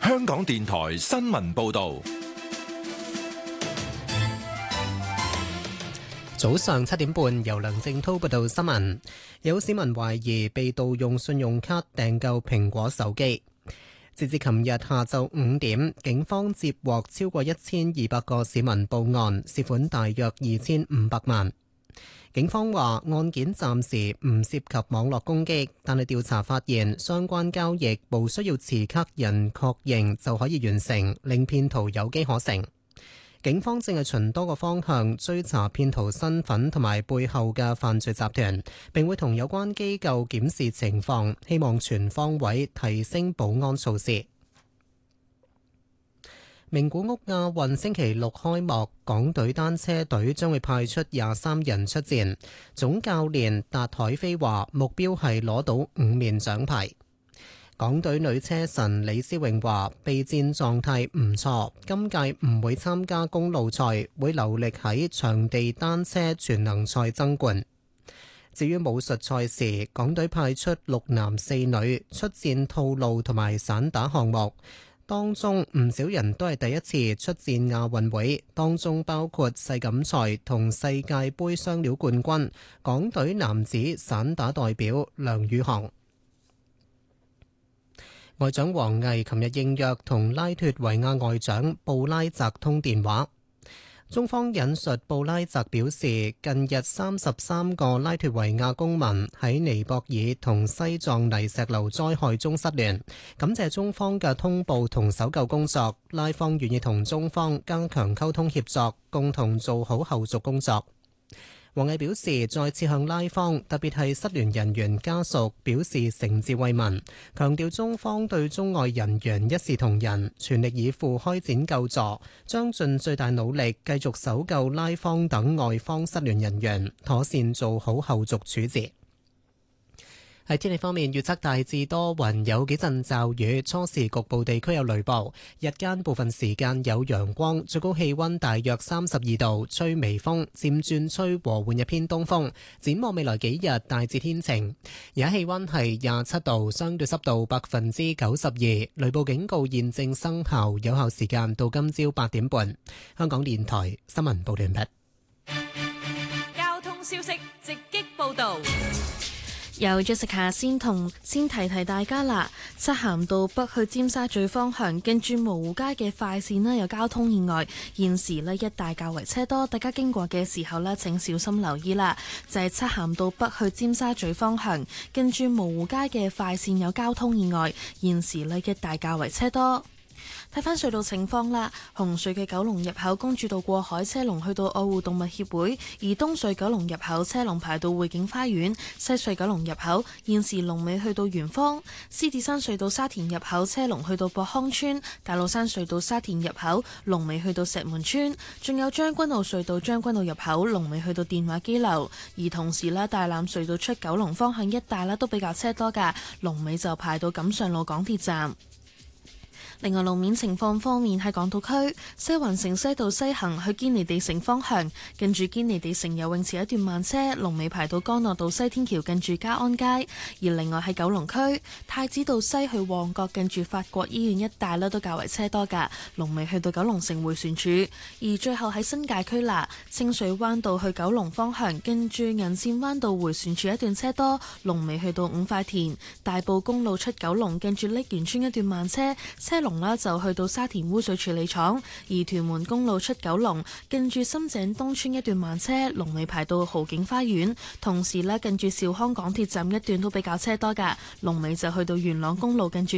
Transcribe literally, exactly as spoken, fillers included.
香港電台新聞報道。 早上七點半，由梁正滔報道新聞。有市民懷疑被盜用信用卡訂購蘋果手機。截至琴日下晝五點，警方接獲超過一千二百個市民報案，涉款大約二千五百萬。警方話案件暫時唔涉及網絡攻擊，但係調查發現相關交易無需要持卡人確認就可以完成，令騙徒有機可乘。警方正係循多個方向追查騙徒身份同埋背後嘅犯罪集團，並會同有關機構檢視情況，希望全方位提升保安措施。名古屋亞運星期六開幕，港隊單車隊將會派出廿三人出戰，總教練達海飛話目標係攞到五面獎牌。港隊女車神李思穎話備戰狀態唔錯，今屆唔會參加公路賽，會留力喺場地單車全能賽爭冠。至於武術賽事，港隊派出六男四女出戰套路同埋散打項目，當中唔少人都係第一次出戰亞運會，當中包括世錦賽同世界盃雙料冠軍港隊男子散打代表梁宇航。外長王毅琴日應約同拉脫維亞外長布拉澤通電話。中方引述布拉澤表示，近日三十三個拉脫維亞公民喺尼泊爾同西藏泥石流災害中失聯，感謝中方嘅通報同搜救工作，拉方願意同中方加強溝通協作，共同做好後續工作。王毅表示，再次向拉方，特別係失聯人員家屬表示誠摯慰問，強調中方對中外人員一視同仁，全力以赴開展救助，將盡最大努力繼續搜救拉方等外方失聯人員，妥善做好後續處置。喺天氣方面，預測大致多雲，有幾陣驟雨，初時局部地區有雷暴，日間部分時間有陽光，最高氣溫大約三十二度，吹微風，漸轉吹和緩一偏東風。展望未來幾日，大致天晴。而家氣溫係廿七度，相對濕度百分之九十二，雷暴警告現正生效，有效時間到今朝八點半。香港電台新聞報道完畢。 交通消息直擊報道。 由 Jessica 先同先提提大家啦，漆咸道北去尖沙咀方向，近住蕪湖街嘅快線呢有交通意外，現時呢一帶較為車多，大家經過嘅時候呢請小心留意啦。就係漆咸道北去尖沙咀方向，近住蕪湖街嘅快線有交通意外，現時呢一帶較為車多。睇返隧道情況啦，紅隧嘅九龍入口公主道過海車龍去到愛護動物協會，而東隧九龍入口車龍排到匯景花園，西隧九龍入口現時龍尾去到圓方，獅子山隧道沙田入口車龍去到博康村，大老山隧道沙田入口龍尾去到石門村，仲有將軍澳隧道將軍澳入口龍尾去到電話機樓，而同時呢，大欖隧道出九龍方向一帶呢都比較車多㗎，龍尾就排到錦上路港鐵站。另外路面情況方面，喺港島區西環城西道西行去堅尼地城方向，近住堅尼地城游泳池一段慢車，龍尾排到干諾道西天橋近住嘉安街。而另外喺九龍區太子道西去旺角近住法國醫院一帶咧都較為車多㗎，龍尾去到九龍城迴旋處。而最後喺新界區啦，清水灣道去九龍方向，近住銀線灣道迴旋處一段車多，龍尾去到五塊田。大埔公路出九龍近住瀝源村一段慢車，車龍啦就去到沙田污水處理廠，而屯門公路出九龍近住深井東村一段慢車，龍尾排到豪景花園。同時咧近住兆康港鐵站一段都比較車多噶，龍尾就去到元朗公路近住